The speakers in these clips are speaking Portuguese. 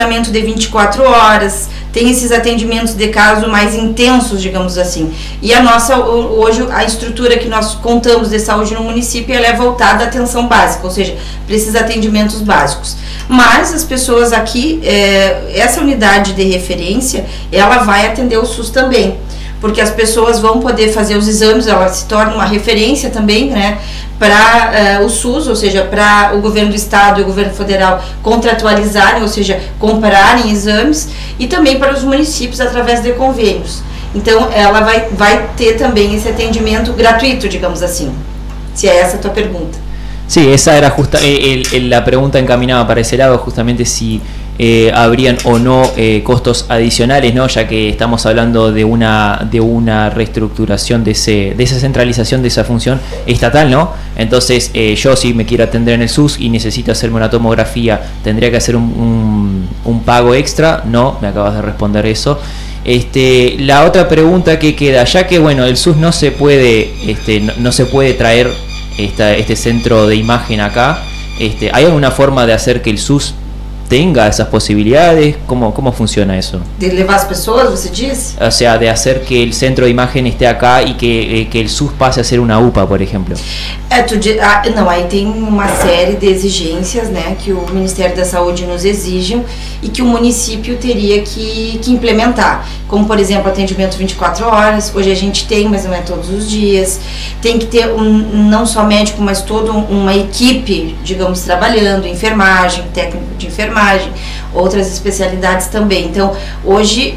de 24 horas, tem esses atendimentos de caso mais intensos, digamos assim. E a nossa, hoje, a estrutura que nós contamos de saúde no município, ela é voltada à atenção básica, ou seja, precisa de atendimentos básicos. Mas as pessoas aqui, essa unidade de referência, ela vai atender o SUS também, porque as pessoas vão poder fazer os exames, ela se torna uma referência também, né, para o SUS, ou seja, para o governo do estado e o governo federal contratualizarem, ou seja, comprarem exames, e também para os municípios através de convênios. Então, ela vai ter também esse atendimento gratuito, digamos assim, se é essa a tua pergunta. Sí, esa era justa la pregunta encaminada para ese lado, justamente si habrían o no costos adicionales, ¿no? Ya que estamos hablando de una reestructuración de esa centralización de esa función estatal, ¿no? Entonces, yo si me quiero atender en el SUS y necesito hacerme una tomografía, ¿tendría que hacer un pago extra? No, me acabas de responder eso. La otra pregunta que queda, ya que bueno, el SUS no se puede traer este centro de imagen acá, ¿hay alguna forma de hacer que el SUS tenga esas posibilidades? ¿Cómo funciona eso? De levar as pessoas, você diz? O sea, de hacer que el centro de imagen esté acá y que el SUS pase a ser una UPA, por ejemplo. Não, aí tem uma série de exigências, né, que o Ministério da Saúde nos exigem e que o município teria que implementar, como por exemplo atendimento 24 horas, hoje a gente tem, mas não é todos os dias, tem que ter não só médico, mas toda uma equipe, digamos, trabalhando, enfermagem, técnico de enfermagem, outras especialidades também. Então, hoje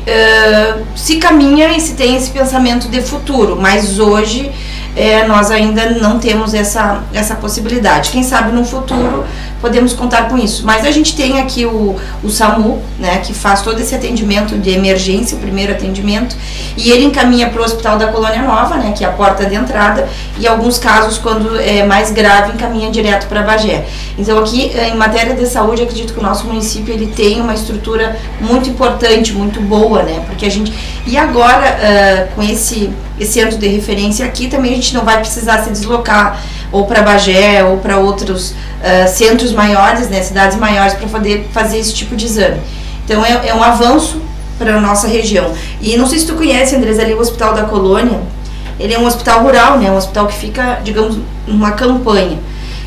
se caminha e se tem esse pensamento de futuro, mas hoje nós ainda não temos essa possibilidade. Quem sabe no futuro podemos contar com isso. Mas a gente tem aqui o SAMU, né, que faz todo esse atendimento de emergência, o primeiro atendimento, e ele encaminha para o Hospital da Colônia Nova, né, que é a porta de entrada, e alguns casos, quando é mais grave, encaminha direto para Bagé. Então aqui, em matéria de saúde, acredito que o nosso município ele tem uma estrutura muito importante, muito boa, né, porque a gente... E agora, com esse centro de referência aqui, também a gente não vai precisar se deslocar ou para Bagé ou para outros centros maiores, né, cidades maiores, para poder fazer esse tipo de exame. Então é um avanço para a nossa região. E não sei se tu conhece, Andres, ali o Hospital da Colônia, ele é um hospital rural, né, um hospital que fica, digamos, numa campanha.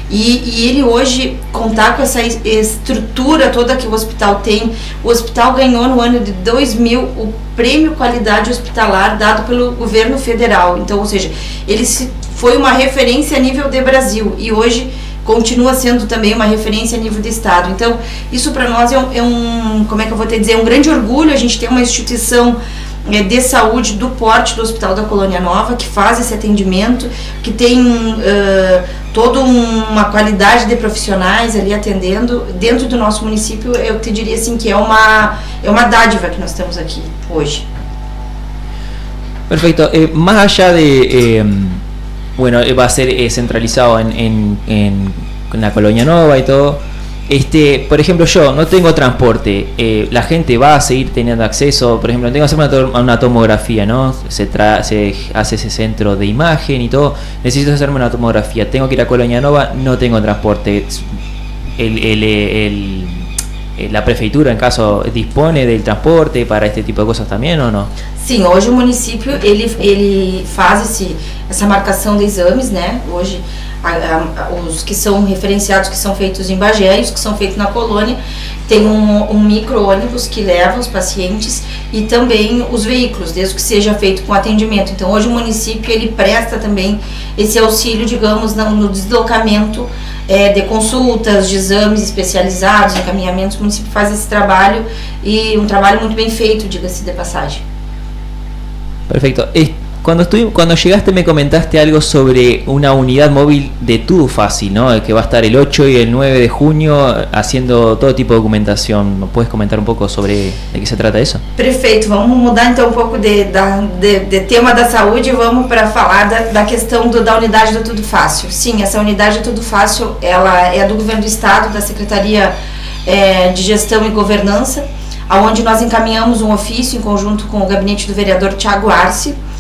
E ele hoje, contar com essa estrutura toda que o hospital tem, o hospital ganhou no ano de 2000 o Prêmio Qualidade Hospitalar dado pelo governo federal. Então, ou seja, ele foi uma referência a nível de Brasil e hoje continua sendo também uma referência a nível de estado. Então, isso para nós é como é que eu vou te dizer, um grande orgulho. A gente tem uma instituição de saúde do porte do Hospital da Colônia Nova, que faz esse atendimento, que tem toda uma qualidade de profissionais ali atendendo. Dentro do nosso município, eu te diria assim que é uma dádiva que nós temos aqui hoje. Perfecto. Más allá de, bueno, va a ser centralizado en la Colonia Nova y todo. Por ejemplo, yo no tengo transporte, la gente va a seguir teniendo acceso, por ejemplo, tengo que hacer una tomografía, ¿no? Se hace ese centro de imagen y todo, necesito hacerme una tomografía, tengo que ir a Colonia Nova, no tengo transporte. La prefeitura, en caso, dispone del transporte para este tipo de cosas también ou não? Sim, hoje o município ele faz essa marcação de exames, né? Hoje os que são referenciados, que são feitos em Bagé e os que são feitos na colônia, tem um micro-ônibus que leva os pacientes e também os veículos, desde que seja feito com atendimento. Então hoje o município ele presta também esse auxílio, digamos, no deslocamento de consultas, de exames especializados, encaminhamentos. O município faz esse trabalho e um trabalho muito bem feito, diga-se de passagem. Perfecto. Cuando llegaste me comentaste algo sobre una unidad móvil de Tudo Fácil, ¿no? Que va a estar el 8 y el 9 de junio haciendo todo tipo de documentación. ¿Me puedes comentar un poco sobre de qué se trata eso? Perfeito, vamos mudar então um pouco de tema da saúde e vamos para falar da questão da unidade do Tudo Fácil. Sim, essa unidade do Tudo Fácil, ela é do Governo do Estado, da Secretaria de Gestão e Governança, onde nós encaminhamos um ofício em conjunto com o gabinete do vereador Thiago Arce,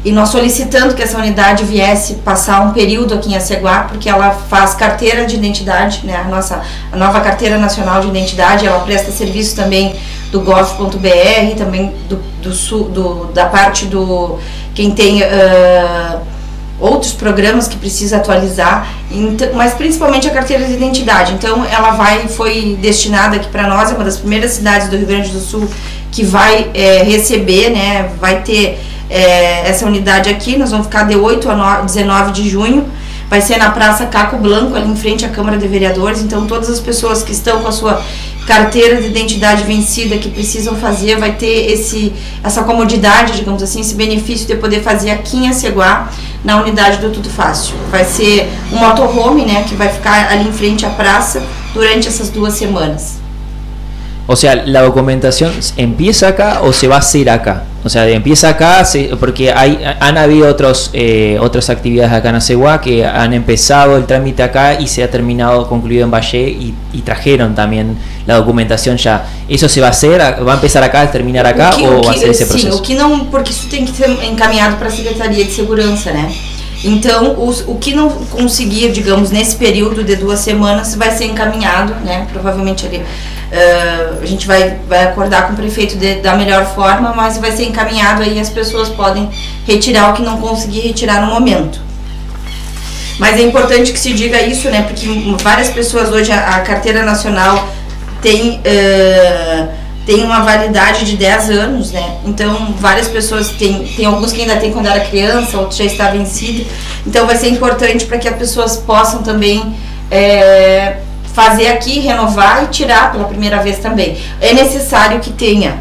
e nós solicitando que essa unidade viesse passar um período aqui em Aceguá, porque ela faz carteira de identidade, né, a nova carteira nacional de identidade, ela presta serviço também do gov.br, também da parte do quem tem outros programas que precisa atualizar, então, mas principalmente a carteira de identidade. Então ela foi destinada aqui para nós, é uma das primeiras cidades do Rio Grande do Sul que vai receber, né, vai ter essa unidade aqui. Nós vamos ficar de 8 a 19 de junho, vai ser na Praça Caco Blanco, ali em frente à Câmara de Vereadores. Então todas as pessoas que estão com a sua carteira de identidade vencida, que precisam fazer, vai ter essa comodidade, digamos assim, esse benefício de poder fazer aqui em Aceguá, na unidade do Tudo Fácil. Vai ser um motorhome, né, que vai ficar ali em frente à praça durante essas 2 semanas. O sea, ¿la documentación empieza acá o se va a hacer acá? O sea, empieza acá porque han habido otras actividades acá en Aceguá que han empezado el trámite acá y se ha concluido en Valle y trajeron también la documentación ya. ¿Eso se va a hacer? ¿Va a empezar acá, terminar acá o va a ser esse processo? Sim, o que não, porque isso tem que ser encaminhado para a Secretaria de Segurança, né? Então, o que não conseguir, digamos, nesse período de 2 semanas, vai ser encaminhado, né? Provavelmente ali a gente vai acordar com o prefeito da melhor forma, mas vai ser encaminhado aí, as pessoas podem retirar o que não conseguir retirar no momento. Mas é importante que se diga isso, né? Porque várias pessoas hoje, a carteira nacional tem uma validade de 10 anos, né? Então, várias pessoas tem alguns que ainda tem quando era criança, outros já está vencido. Então, vai ser importante para que as pessoas possam também fazer aqui, renovar e tirar pela primeira vez também. É necessário que tenha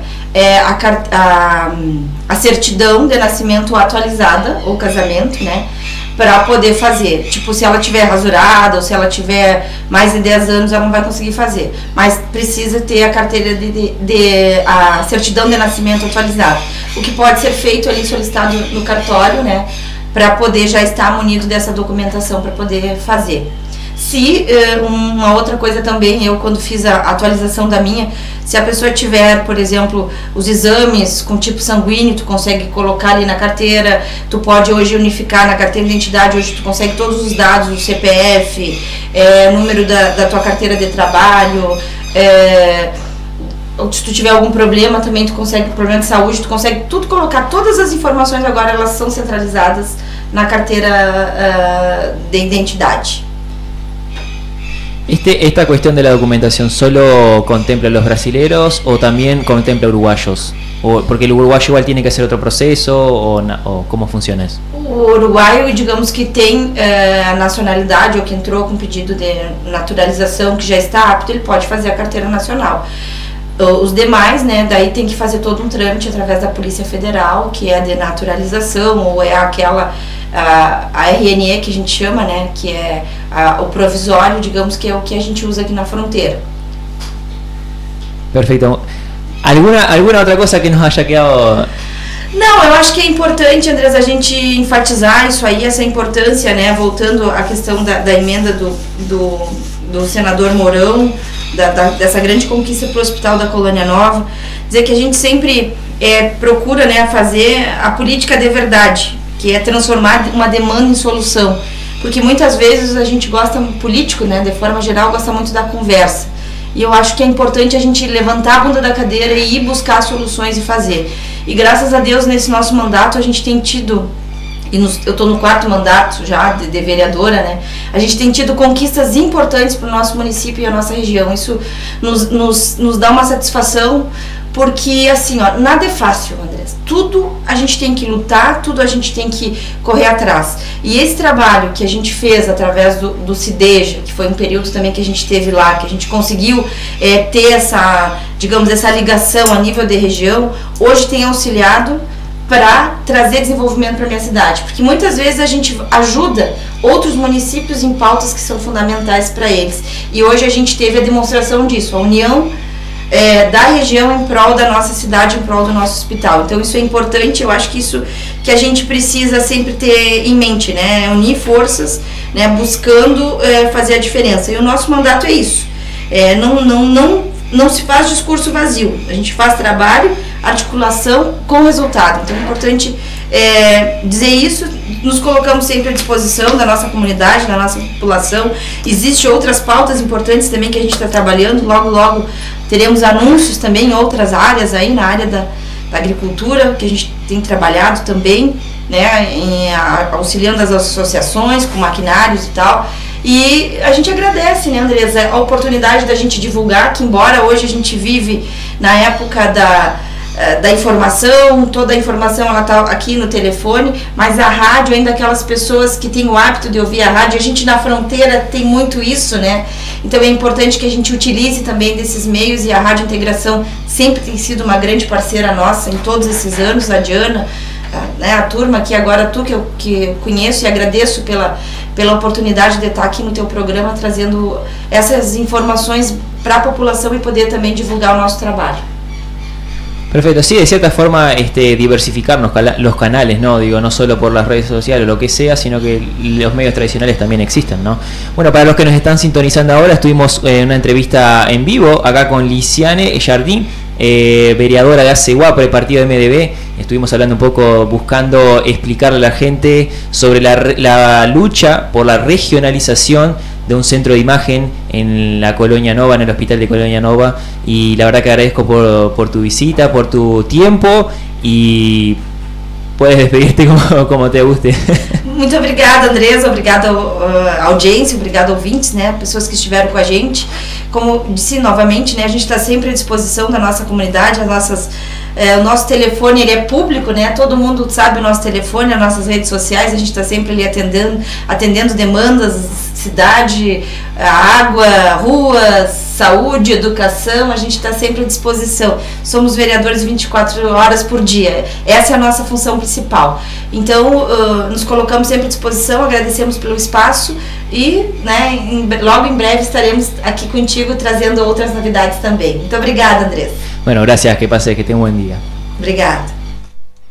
a certidão de nascimento atualizada, ou casamento, né? Para poder fazer. Tipo, se ela tiver rasurada ou se ela tiver mais de 10 anos, ela não vai conseguir fazer. Mas precisa ter a carteira a certidão de nascimento atualizada. O que pode ser feito ali, solicitado no cartório, né? Para poder já estar munido dessa documentação para poder fazer. Se uma outra coisa também, eu quando fiz a atualização da minha, se a pessoa tiver, por exemplo, os exames com tipo sanguíneo, tu consegue colocar ali na carteira, tu pode hoje unificar na carteira de identidade, hoje tu consegue todos os dados, o CPF, número da tua carteira de trabalho, se tu tiver algum problema também, tu consegue, problema de saúde, tu consegue tudo colocar, todas as informações agora elas são centralizadas na carteira de identidade. ¿Esta cuestión de la documentación solo contempla a los brasileros o también contempla a uruguayos? Porque el uruguayo igual tiene que hacer otro proceso o ¿cómo funciona eso? O uruguaio, digamos que tem a nacionalidade ou que entrou com pedido de naturalização, que já está apto, ele pode fazer a carteira nacional. Os demais, né, daí tem que fazer todo um trâmite através da Polícia Federal, que é de naturalização, ou é aquela a RNE que a gente chama, né, que é o provisório, digamos, que é o que a gente usa aqui na fronteira. Perfeito. ¿Alguna outra coisa que nos haya quedado? Não, eu acho que é importante, Andrés, a gente enfatizar isso aí, essa importância, né, voltando à questão da emenda do senador Mourão, dessa grande conquista para o Hospital da Colônia Nova, dizer que a gente sempre procura, né, fazer a política de verdade, que é transformar uma demanda em solução, porque muitas vezes a gente gosta, político, né, de forma geral, gosta muito da conversa, e eu acho que é importante a gente levantar a bunda da cadeira e ir buscar soluções e fazer, e graças a Deus nesse nosso mandato a gente tem tido, eu estou no 4º mandato já de vereadora, né? A gente tem tido conquistas importantes para o nosso município e a nossa região. Isso nos dá uma satisfação, porque assim, ó, nada é fácil, Andrés. Tudo a gente tem que lutar, tudo a gente tem que correr atrás. E esse trabalho que a gente fez através do CIDEJA, que foi um período também que a gente teve lá, que a gente conseguiu ter essa, digamos, essa ligação a nível de região, hoje tem auxiliado para trazer desenvolvimento para a minha cidade, porque muitas vezes a gente ajuda outros municípios em pautas que são fundamentais para eles, e hoje a gente teve a demonstração disso, a união da região em prol da nossa cidade, em prol do nosso hospital. Então isso é importante, eu acho que isso que a gente precisa sempre ter em mente, né, unir forças, né, buscando fazer a diferença, e o nosso mandato é isso, não não se faz discurso vazio, a gente faz trabalho, articulação com resultado. Então é importante dizer isso. Nos colocamos sempre à disposição da nossa comunidade, da nossa população. Existem outras pautas importantes também que a gente está trabalhando. Logo, logo teremos anúncios também em outras áreas aí, na área da agricultura, que a gente tem trabalhado também, né, auxiliando as associações com maquinários e tal. E a gente agradece, né, Andresa, a oportunidade da gente divulgar, que embora hoje a gente vive na época da informação, toda a informação ela está aqui no telefone, mas a rádio, ainda aquelas pessoas que têm o hábito de ouvir a rádio, a gente na fronteira tem muito isso, né? Então é importante que a gente utilize também desses meios, e a Rádio Integração sempre tem sido uma grande parceira nossa em todos esses anos, a Diana, né, a turma que agora que eu conheço, e agradeço pela oportunidade de estar aqui no teu programa trazendo essas informações para a população e poder também divulgar o nosso trabalho. Perfecto, sí, de cierta forma diversificar los canales, ¿no? Digo, no solo por las redes sociales o lo que sea, sino que los medios tradicionales también existen, ¿no? Bueno, para los que nos están sintonizando ahora, estuvimos en una entrevista en vivo acá con Lisiane Jardín, vereadora de ACEGUA por el partido MDB. Estuvimos hablando un poco, buscando explicarle a la gente sobre la lucha por la regionalización de un centro de imagen en la Colonia Nova, en el hospital de Colonia Nova, y la verdad que agradezco por tu visita, por tu tiempo, y puedes despedirte como te guste. Muito obrigada, Andresa, obrigada audiência, obrigada ouvintes, né, pessoas que estiveram com a gente. Como disse novamente, né, a gente está sempre à disposição da nossa comunidade, o nosso telefone ele é público, né? Todo mundo sabe o nosso telefone, as nossas redes sociais, a gente está sempre ali atendendo demandas, cidade, água, ruas, saúde, educação, a gente está sempre à disposição. Somos vereadores 24 horas por dia, essa é a nossa função principal. Então, nos colocamos sempre à disposição, agradecemos pelo espaço e, né, logo em breve estaremos aqui contigo trazendo outras novidades também. Muito obrigada, Andressa. Bueno, gracias, que tenga un buen día. Obrigada.